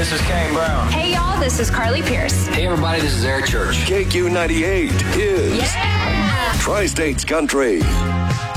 this is Kane Brown. Hey, y'all, this is Carly Pierce. Hey, everybody, this is Eric Church. KQ98 is Tri-States Country.